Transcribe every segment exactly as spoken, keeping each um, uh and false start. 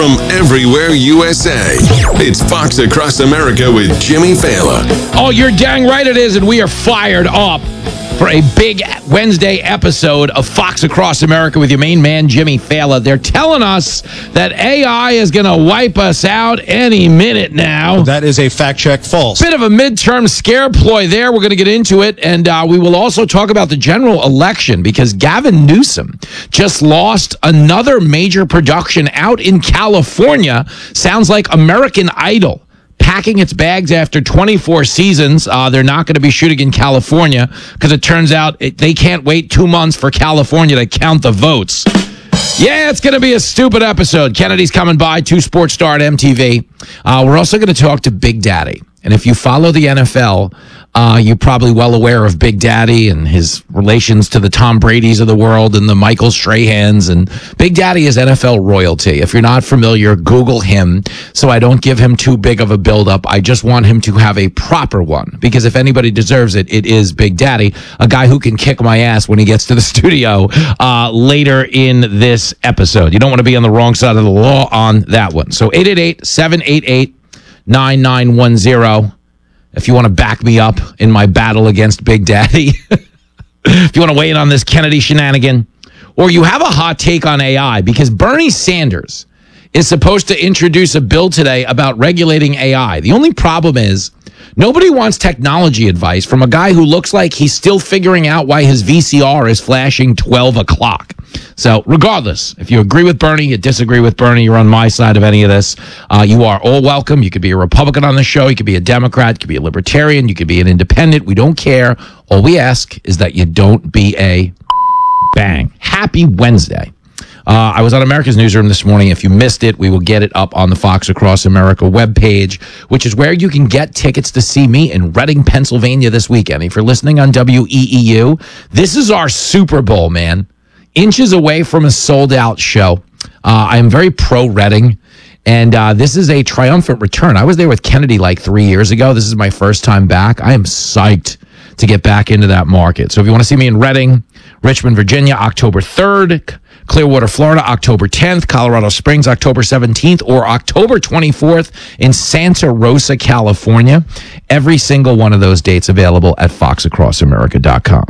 from everywhere U S A. It's Fox Across America with Jimmy Failla. Oh, you're dang right it is, and we are fired up for a big Wednesday episode of Fox Across America with your main man, Jimmy Failla. They're telling us that A I is going to wipe us out any minute now. That is a fact check false. Bit of a midterm scare ploy there. We're going to get into it, and uh, we will also talk about the general election because Gavin Newsom just lost another major production out in California. Sounds like American Idol packing its bags after twenty-four seasons. Uh, they're not going to be shooting in California because it turns out it, they can't wait two months for California to count the votes. Yeah, it's going to be a stupid episode. Kennedy's coming by, two Sports Star at M T V. Uh, we're also going to talk to Big Daddy. And if you follow the N F L, uh, you're probably well aware of Big Daddy and his relations to the Tom Brady's of the world and the Michael Strahans. And Big Daddy is N F L royalty. If you're not familiar, Google him so I don't give him too big of a buildup. I just want him to have a proper one because if anybody deserves it, it is Big Daddy, a guy who can kick my ass when he gets to the studio uh, later in this episode. You don't want to be on the wrong side of the law on that one. So eight eight eight, seven eight eight, nine nine one zero if you want to back me up in my battle against Big Daddy. If you want to weigh in on this Kennedy shenanigan, or you have a hot take on A I, because Bernie Sanders is supposed to introduce a bill today about regulating A I. The only problem is nobody wants technology advice from a guy who looks like he's still figuring out why his V C R is flashing twelve o'clock. So regardless, if you agree with Bernie, you disagree with Bernie, you're on my side of any of this, uh, you are all welcome. You could be a Republican on the show. You could be a Democrat. You could be a Libertarian. You could be an independent. We don't care. All we ask is that you don't be a bang. Happy Wednesday. Uh, I was on America's Newsroom this morning. If you missed it, we will get it up on the Fox Across America webpage, which is where you can get tickets to see me in Reading, Pennsylvania this weekend. If you're listening on W E E U, this is our Super Bowl, man. Inches away from a sold-out show. Uh, I am very pro-Reading, and uh, this is a triumphant return. I was there with Kennedy like three years ago. This is my first time back. I am psyched to get back into that market. So if you want to see me in Reading, Richmond, Virginia, October third, Clearwater, Florida, October tenth, Colorado Springs, October seventeenth, or October twenty-fourth in Santa Rosa, California. Every single one of those dates available at fox across america dot com.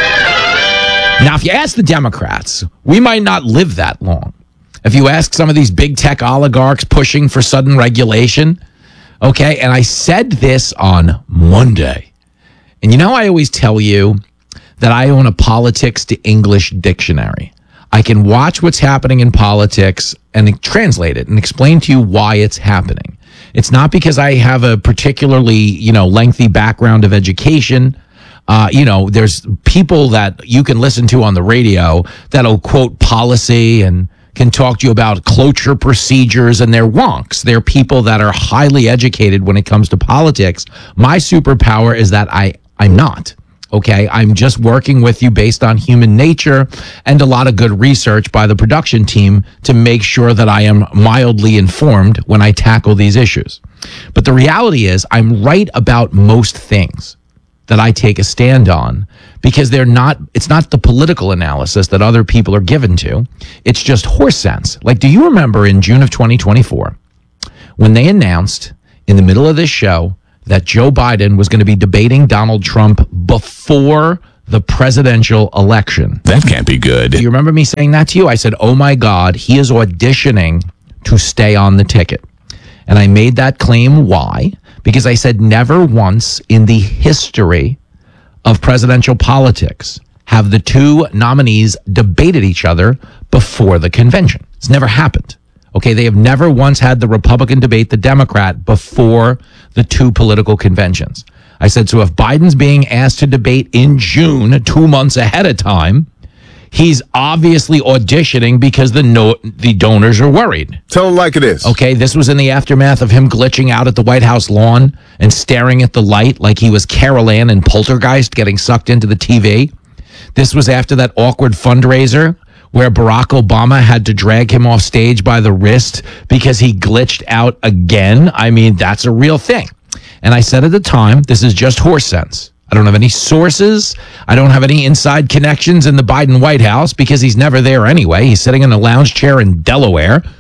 Now, if you ask the Democrats, we might not live that long. If you ask some of these big tech oligarchs pushing for sudden regulation, okay, and I said this on Monday, and you know I always tell you that I own a politics to English dictionary. I can watch what's happening in politics and translate it and explain to you why it's happening. It's not because I have a particularly, you know, lengthy background of education. Uh, you know, there's people that you can listen to on the radio that'll quote policy and can talk to you about cloture procedures, and they're wonks. They're people that are highly educated when it comes to politics. My superpower is that I, I'm not. Okay, I'm just working with you based on human nature and a lot of good research by the production team to make sure that I am mildly informed when I tackle these issues. But the reality is I'm right about most things that I take a stand on because they're not, it's not the political analysis that other people are given to. It's just horse sense. Like, do you remember in June of twenty twenty-four when they announced in the middle of this show that Joe Biden was going to be debating Donald Trump before the presidential election? That can't be good. Do you remember me saying that to you? I said, oh my God, he is auditioning to stay on the ticket. And I made that claim. Why? Because I said never once in the history of presidential politics have the two nominees debated each other before the convention. It's never happened. Okay, they have never once had the Republican debate the Democrat before the two political conventions. I said, so if Biden's being asked to debate in June, two months ahead of time, he's obviously auditioning because the no, the donors are worried. Tell him like it is. Okay, this was in the aftermath of him glitching out at the White House lawn and staring at the light like he was Carol Ann in Poltergeist getting sucked into the T V. This was after that awkward fundraiser where Barack Obama had to drag him off stage by the wrist because he glitched out again. I mean, that's a real thing. And I said at the time, this is just horse sense. I don't have any sources. I don't have any inside connections in the Biden White House because he's never there anyway. He's sitting in a lounge chair in Delaware.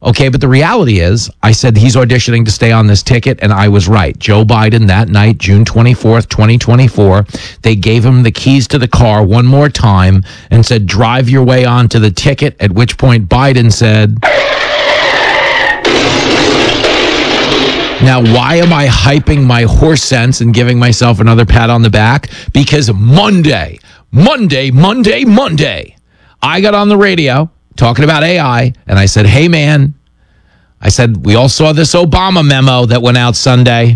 Okay, but the reality is, I said he's auditioning to stay on this ticket, and I was right. Joe Biden, that night, June twenty-fourth, twenty twenty-four, they gave him the keys to the car one more time and said, drive your way onto the ticket, at which point Biden said... Now, why am I hyping my horse sense and giving myself another pat on the back? Because Monday, Monday, Monday, Monday, I got on the radio talking about A I, and I said, hey, man, I said, we all saw this Obama memo that went out Sunday,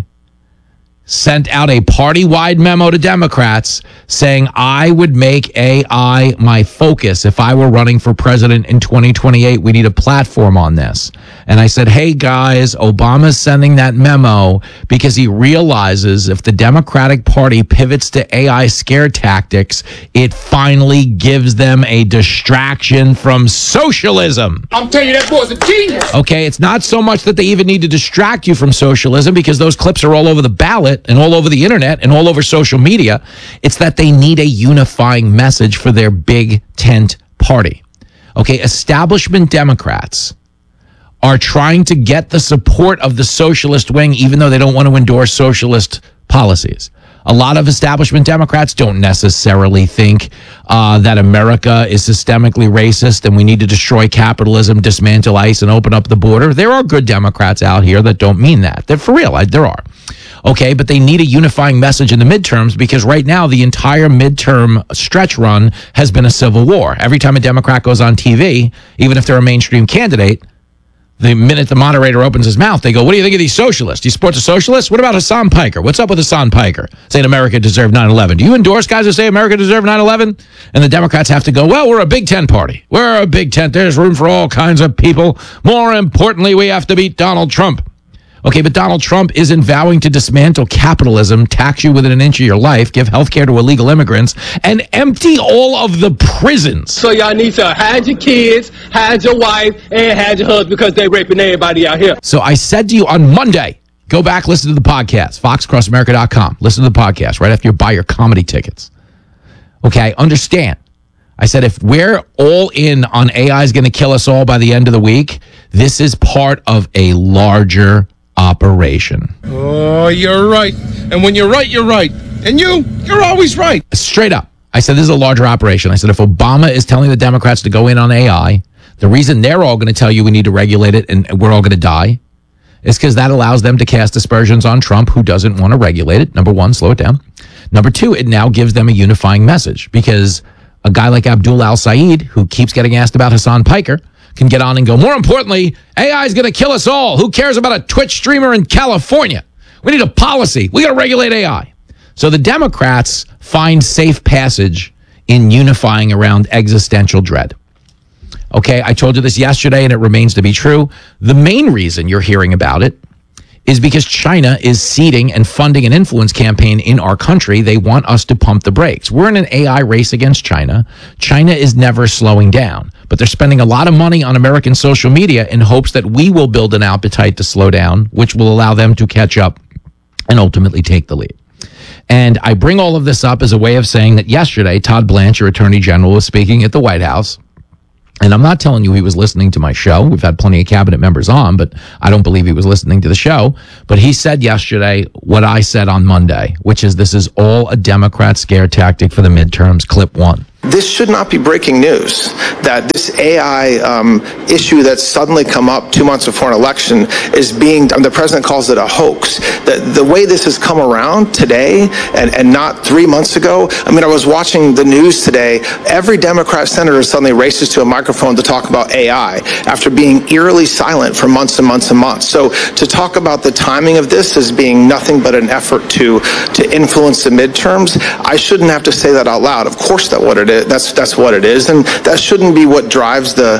sent out a party-wide memo to Democrats saying I would make A I my focus if I were running for president in twenty twenty-eight. We need a platform on this. And I said, hey, guys, Obama's sending that memo because he realizes if the Democratic Party pivots to A I scare tactics, it finally gives them a distraction from socialism. I'm telling you, that boy's a genius. Okay, it's not so much that they even need to distract you from socialism because those clips are all over the ballot and all over the internet and all over social media. It's that they need a unifying message for their big tent party. Okay, establishment Democrats are trying to get the support of the socialist wing, even though they don't want to endorse socialist policies. A lot of establishment Democrats don't necessarily think uh, that America is systemically racist and we need to destroy capitalism, dismantle ICE, and open up the border. There are good Democrats out here that don't mean that. They're for real. I, there are. Okay, but they need a unifying message in the midterms because right now the entire midterm stretch run has been a civil war. Every time a Democrat goes on T V, even if they're a mainstream candidate, the minute the moderator opens his mouth, they go, what do you think of these socialists? Do you support the socialists? What about Hassan Piker? What's up with Hassan Piker saying America deserved nine eleven? Do you endorse guys who say America deserved nine eleven? And the Democrats have to go, well, we're a big tent party. We're a big tent. There's room for all kinds of people. More importantly, we have to beat Donald Trump. Okay, but Donald Trump isn't vowing to dismantle capitalism, tax you within an inch of your life, give health care to illegal immigrants, and empty all of the prisons. So y'all need to hide your kids, hide your wife, and hide your husband because they raping everybody out here. So I said to you on Monday, go back, listen to the podcast, fox cross america dot com. Listen to the podcast right after you buy your comedy tickets. Okay, understand. I said if we're all in on A I is going to kill us all by the end of the week, this is part of a larger operation. Oh, you're right. And when you're right, you're right. And you, you're always right. Straight up. I said, this is a larger operation. I said, if Obama is telling the Democrats to go in on A I, the reason they're all going to tell you we need to regulate it and we're all going to die is because that allows them to cast aspersions on Trump, who doesn't want to regulate it. Number one, slow it down. Number two, it now gives them a unifying message because a guy like Abdul Al-Sayed, who keeps getting asked about Hassan Piker, can get on and go, more importantly, A I is going to kill us all. Who cares about a Twitch streamer in California? We need a policy. We got to regulate A I. So the Democrats find safe passage in unifying around existential dread. Okay, I told you this yesterday, and it remains to be true. The main reason you're hearing about it is because China is seeding and funding an influence campaign in our country. They want us to pump the brakes. We're in an A I race against China. China is never slowing down, but they're spending a lot of money on American social media in hopes that we will build an appetite to slow down, which will allow them to catch up and ultimately take the lead. And I bring all of this up as a way of saying that yesterday, Todd Blanchard, Attorney General, was speaking at the White House. And I'm not telling you he was listening to my show. We've had plenty of cabinet members on, but I don't believe he was listening to the show. But he said yesterday what I said on Monday, which is this is all a Democrat scare tactic for the midterms. Clip one. This should not be breaking news, that this A I um, issue that's suddenly come up two months before an election is being, the president calls it a hoax. The, the way this has come around today and, and not three months ago, I mean, I was watching the news today. Every Democrat senator suddenly races to a microphone to talk about A I after being eerily silent for months and months and months. So to talk about the timing of this as being nothing but an effort to, to influence the midterms, I shouldn't have to say that out loud. Of course that's what it is. That's that's what it is, and that shouldn't be what drives the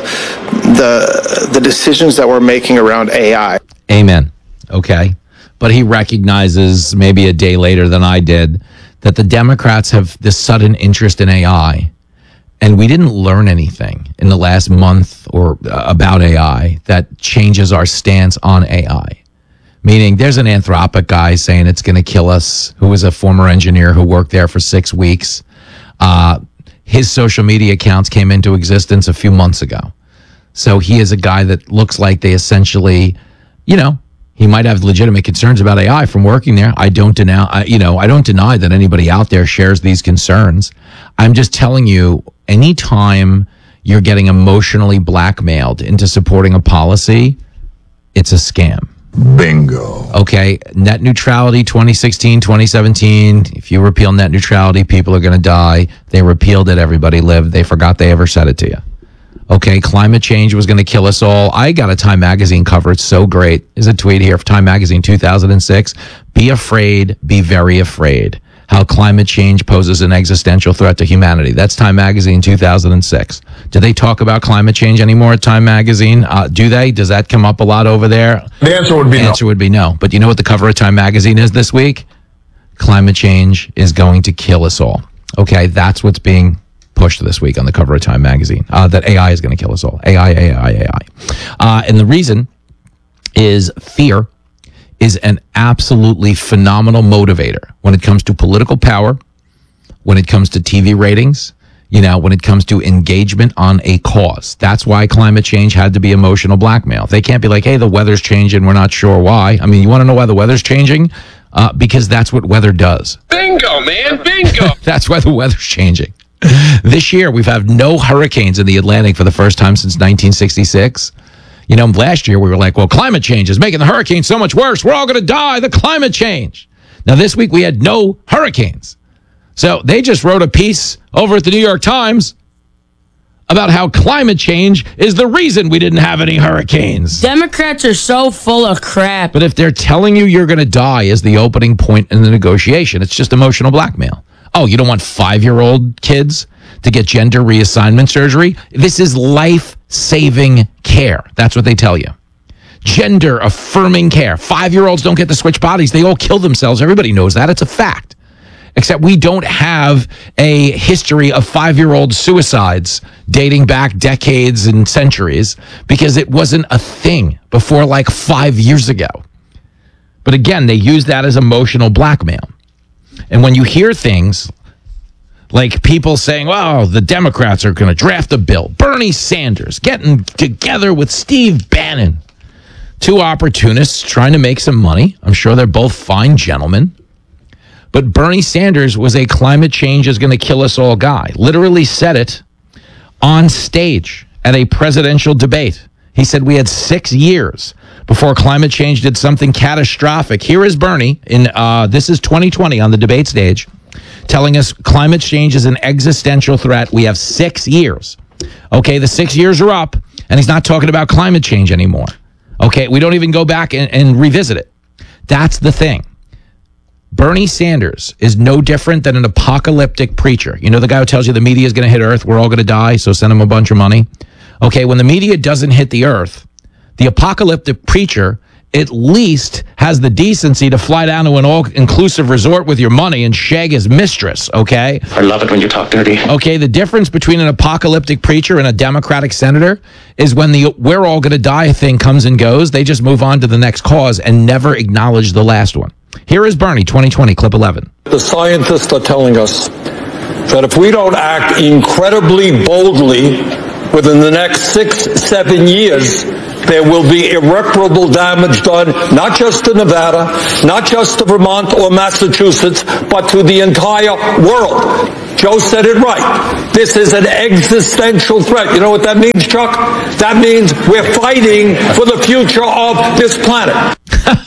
the the decisions that we're making around A I. Amen. Okay, but he recognizes maybe a day later than I did that the Democrats have this sudden interest in A I, and we didn't learn anything in the last month or uh, about A I that changes our stance on A I. Meaning, there's an Anthropic guy saying it's going to kill us, who was a former engineer who worked there for six weeks. Uh, His social media accounts came into existence a few months ago. So he is a guy that looks like they essentially, you know, he might have legitimate concerns about A I from working there. I don't deny, I, you know, I don't deny that anybody out there shares these concerns. I'm just telling you, anytime you're getting emotionally blackmailed into supporting a policy, it's a scam. Bingo. Okay, net neutrality twenty sixteen, twenty seventeen. If you repeal net neutrality, people are going to die. They repealed it, everybody lived. They forgot they ever said it to you. Okay, climate change was going to kill us all. I got a Time Magazine cover. It's so great. There's a tweet here for Time Magazine two thousand six. Be afraid, be very afraid. How climate change poses an existential threat to humanity. That's Time Magazine two thousand six. Do they talk about climate change anymore at Time Magazine? Uh, do they? Does that come up a lot over there? The answer would be the no. answer would be no. But you know what the cover of Time Magazine is this week? Climate change is going to kill us all. Okay, that's what's being pushed this week on the cover of Time Magazine. Uh, that A I is going to kill us all. A I, A I, A I. Uh, and the reason is fear is an absolutely phenomenal motivator when it comes to political power, when it comes to T V ratings, you know, when it comes to engagement on a cause. That's why climate change had to be emotional blackmail. They can't be like, hey, the weather's changing, we're not sure why. I mean, you want to know why the weather's changing? Uh, because that's what weather does. Bingo, man, bingo. That's why the weather's changing. This year, we've had no hurricanes in the Atlantic for the first time since nineteen sixty-six. You know, last year we were like, well, climate change is making the hurricanes so much worse. We're all going to die. The climate change. Now, this week we had no hurricanes. So they just wrote a piece over at the New York Times about how climate change is the reason we didn't have any hurricanes. Democrats are so full of crap. But if they're telling you you're going to die as the opening point in the negotiation, it's just emotional blackmail. Oh, you don't want five-year-old kids to get gender reassignment surgery? This is life-saving care. That's what they tell you. Gender-affirming care. Five-year-olds don't get to switch bodies. They all kill themselves. Everybody knows that. It's a fact. Except we don't have a history of five-year-old suicides dating back decades and centuries because it wasn't a thing before like five years ago. But again, they use that as emotional blackmail. And when you hear things like people saying, well, the Democrats are going to draft a bill, Bernie Sanders getting together with Steve Bannon, two opportunists trying to make some money. I'm sure they're both fine gentlemen. But Bernie Sanders was a climate change is going to kill us all guy. Literally said it on stage at a presidential debate. He said we had six years before climate change did something catastrophic. Here is Bernie in uh, this is twenty twenty on the debate stage, telling us climate change is an existential threat. We have six years. Okay, the six years are up, and he's not talking about climate change anymore. Okay, we don't even go back and, and revisit it. That's the thing. Bernie Sanders is no different than an apocalyptic preacher. You know the guy who tells you the media is going to hit Earth, we're all going to die, so send him a bunch of money? Okay, when the media doesn't hit the Earth, the apocalyptic preacher at least has the decency to fly down to an all-inclusive resort with your money and shag his mistress, okay? I love it when you talk dirty. Okay, the difference between an apocalyptic preacher and a Democratic senator is when the we're all going to die thing comes and goes, they just move on to the next cause and never acknowledge the last one. Here is Bernie, twenty twenty, clip eleven. The scientists are telling us that if we don't act incredibly boldly within the next six, seven years, there will be irreparable damage done, not just to Nevada, not just to Vermont or Massachusetts, but to the entire world. Joe said it right. This is an existential threat. You know what that means, Chuck? That means we're fighting for the future of this planet.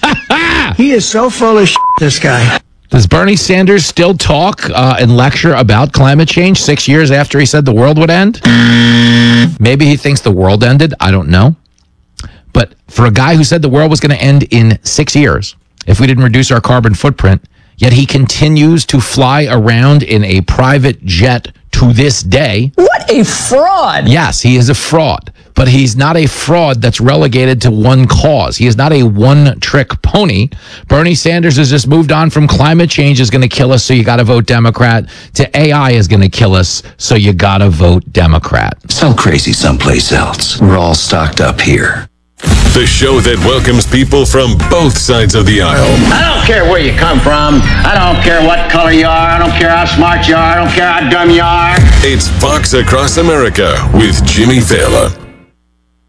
He is so full of shit, this guy. Does Bernie Sanders still talk uh, and lecture about climate change six years after he said the world would end? Maybe he thinks the world ended. I don't know. But for a guy who said the world was going to end in six years, if we didn't reduce our carbon footprint, yet he continues to fly around in a private jet to this day. What a fraud. Yes, he is a fraud. But he's not a fraud that's relegated to one cause. He is not a one-trick pony. Bernie Sanders has just moved on from climate change is going to kill us, so you got to vote Democrat, to A I is going to kill us, so you got to vote Democrat. Sell crazy someplace else. We're all stocked up here. The show that welcomes people from both sides of the aisle. I don't care where you come from. I don't care what color you are. I don't care how smart you are. I don't care how dumb you are. It's Fox Across America with Jimmy Fallon.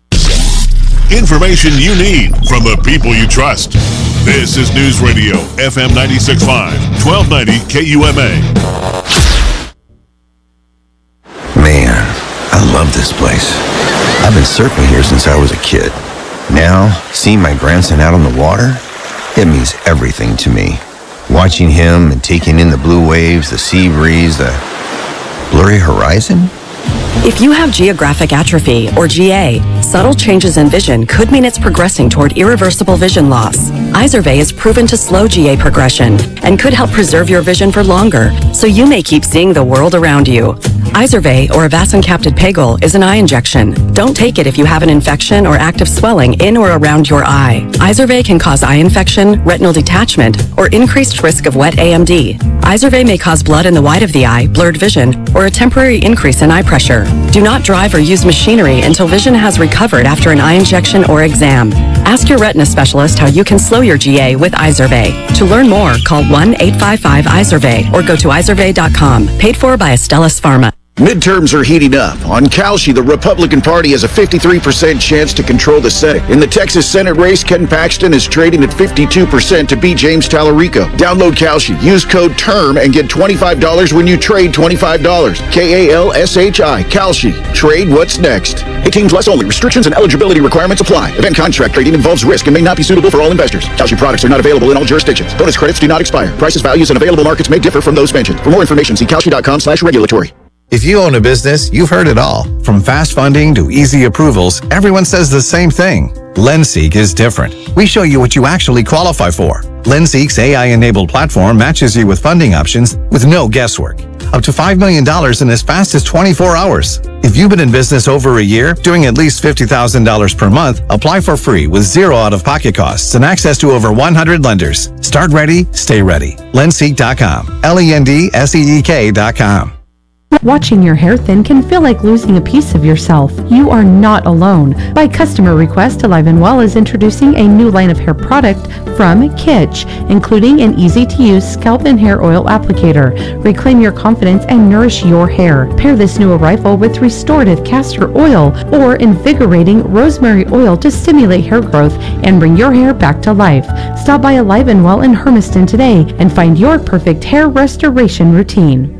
Information you need from the people you trust. This is News Radio, F M ninety-six point five, twelve ninety K U M A. Man, I love this place. I've been surfing here since I was a kid. Now, seeing my grandson out on the water, it means everything to me. Watching him and taking in the blue waves, the sea breeze, the blurry horizon. If you have geographic atrophy, or G A, subtle changes in vision could mean it's progressing toward irreversible vision loss. Izervay is proven to slow G A progression and could help preserve your vision for longer, so you may keep seeing the world around you. Izervay, or avacincaptad pegol, is an eye injection. Don't take it if you have an infection or active swelling in or around your eye. Izervay can cause eye infection, retinal detachment, or increased risk of wet A M D. Izervay may cause blood in the white of the eye, blurred vision, or a temporary increase in eye pressure. Do not drive or use machinery until vision has recovered after an eye injection or exam. Ask your retina specialist how you can slow your G A with Izervay. To learn more, call one eight five five Izervay or go to izervay dot com. Paid for by Astellas Pharma. Midterms are heating up. On Calshi, the Republican Party has a fifty-three percent chance to control the Senate. In the Texas Senate race, Ken Paxton is trading at fifty-two percent to beat James Tallarico. Download Calshi. Use code TERM and get twenty-five dollars when you trade twenty-five dollars. K A L S H I. Calshi. Trade what's next. eighteen plus only. Restrictions and eligibility requirements apply. Event contract trading involves risk and may not be suitable for all investors. Calshi products are not available in all jurisdictions. Bonus credits do not expire. Prices, values, and available markets may differ from those mentioned. For more information, see calshi dot com slash regulatory. If you own a business, you've heard it all. From fast funding to easy approvals, everyone says the same thing. LendSeek is different. We show you what you actually qualify for. LendSeek's A I-enabled platform matches you with funding options with no guesswork. Up to five million dollars in as fast as twenty-four hours. If you've been in business over a year, doing at least fifty thousand dollars per month, apply for free with zero out-of-pocket costs and access to over one hundred lenders. Start ready, stay ready. Lendseek dot com. L E N D S E E K dot com. Watching your hair thin can feel like losing a piece of yourself. You are not alone. By customer request, Alive and Well is introducing a new line of hair product from Kitsch, including an easy-to-use scalp and hair oil applicator. Reclaim your confidence and nourish your hair. Pair this new arrival with restorative castor oil or invigorating rosemary oil to stimulate hair growth and bring your hair back to life. Stop by Alive and Well in Hermiston today and find your perfect hair restoration routine.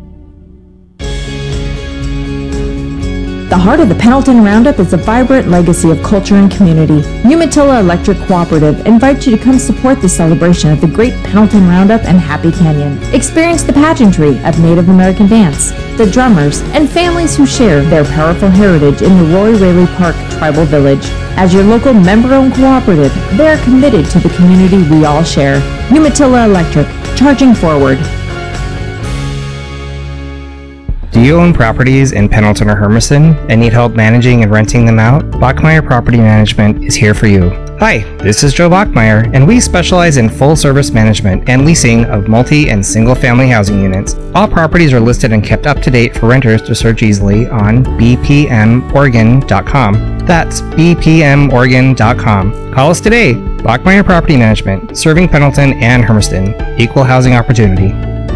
The heart of the Pendleton Roundup is a vibrant legacy of culture and community. Umatilla Electric Cooperative invites you to come support the celebration of the Great Pendleton Roundup and Happy Canyon. Experience the pageantry of Native American dance, the drummers, and families who share their powerful heritage in the Roy Raley Park Tribal Village. As your local member-owned cooperative, they are committed to the community we all share. Umatilla Electric, charging forward. Do you own properties in Pendleton or Hermiston and need help managing and renting them out? Bachmeyer Property Management is here for you. Hi, this is Joe Bachmeyer, and we specialize in full-service management and leasing of multi- and single-family housing units. All properties are listed and kept up to date for renters to search easily on b p m oregon dot com. That's b p m oregon dot com. Call us today. Bachmeyer Property Management, serving Pendleton and Hermiston. Equal housing opportunity.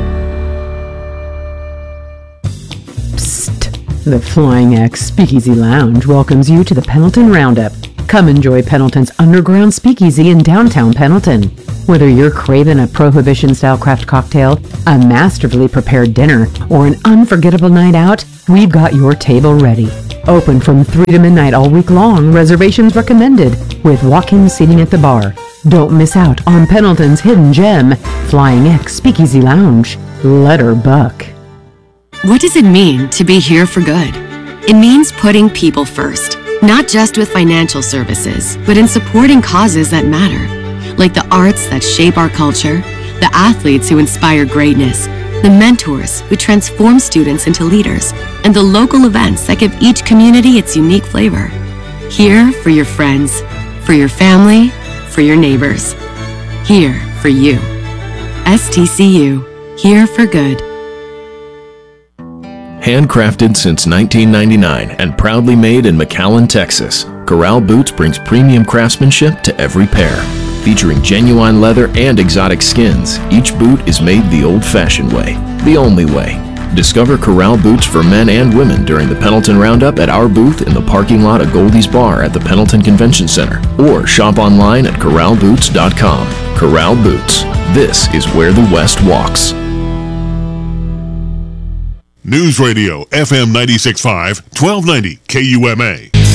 The Flying X Speakeasy Lounge welcomes you to the Pendleton Roundup. Come enjoy Pendleton's underground speakeasy in downtown Pendleton. Whether you're craving a prohibition-style craft cocktail, a masterfully prepared dinner, or an unforgettable night out, we've got your table ready. Open from three to midnight all week long, reservations recommended, with walk-in seating at the bar. Don't miss out on Pendleton's hidden gem, Flying X Speakeasy Lounge. Let her buck. What does it mean to be here for good? It means putting people first, not just with financial services, but in supporting causes that matter, like the arts that shape our culture, the athletes who inspire greatness, the mentors who transform students into leaders, and the local events that give each community its unique flavor. Here for your friends, for your family, for your neighbors. Here for you. S T C U, here for good. Handcrafted since nineteen ninety-nine and proudly made in McAllen, Texas, Corral Boots brings premium craftsmanship to every pair. Featuring genuine leather and exotic skins, each boot is made the old-fashioned way, the only way. Discover Corral boots for men and women during the Pendleton Roundup at our booth in the parking lot of Goldie's Bar at the Pendleton Convention Center, or shop online at corral boots dot com. Corral Boots. This is where the West walks. News Radio F M ninety-six point five, twelve ninety K U M A.